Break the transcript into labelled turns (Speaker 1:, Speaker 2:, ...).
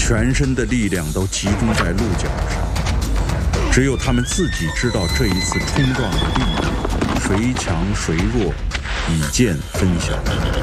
Speaker 1: 全身的力量都集中在鹿角上。只有他们自己知道这一次冲撞的力量，谁强谁弱，以见分晓。